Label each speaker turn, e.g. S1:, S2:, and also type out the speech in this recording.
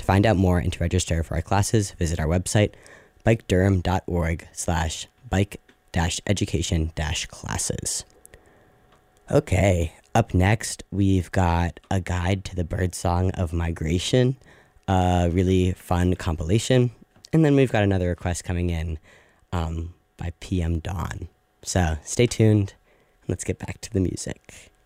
S1: find out more and to register for our classes, visit our website, bikedurham.org/bike-education-classes. Okay, up next, we've got a guide to the birdsong of migration, a really fun compilation, and then we've got another request coming in by PM Dawn. So stay tuned, and let's get back to the music.